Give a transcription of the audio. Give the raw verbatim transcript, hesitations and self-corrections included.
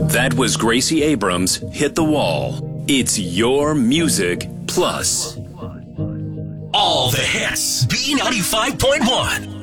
That was Gracie Abrams' Hit the Wall. It's your music plus. All the hits. B ninety-five point one.